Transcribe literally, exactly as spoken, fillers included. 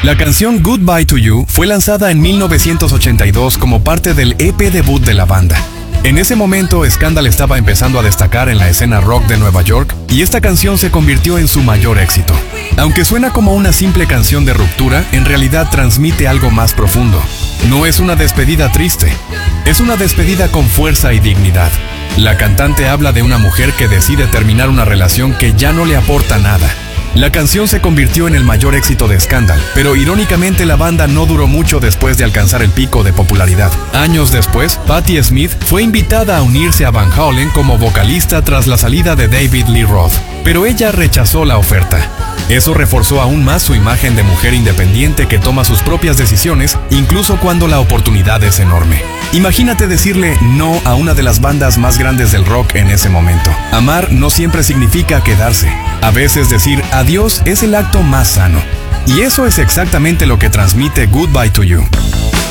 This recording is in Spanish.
La canción Goodbye to You fue lanzada en mil novecientos ochenta y dos como parte del E P debut de la banda. En ese momento, Scandal estaba empezando a destacar en la escena rock de Nueva York y esta canción se convirtió en su mayor éxito. Aunque suena como una simple canción de ruptura, en realidad transmite algo más profundo. No es una despedida triste, es una despedida con fuerza y dignidad. La cantante habla de una mujer que decide terminar una relación que ya no le aporta nada. La canción se convirtió en el mayor éxito de Scandal, pero irónicamente la banda no duró mucho después de alcanzar el pico de popularidad. Años después, Patti Smith fue invitada a unirse a Van Halen como vocalista tras la salida de David Lee Roth, pero ella rechazó la oferta. Eso reforzó aún más su imagen de mujer independiente que toma sus propias decisiones, incluso cuando la oportunidad es enorme. Imagínate decirle no a una de las bandas más grandes del rock en ese momento. Amar no siempre significa quedarse. A veces decir adiós es el acto más sano. Y eso es exactamente lo que transmite Goodbye to You.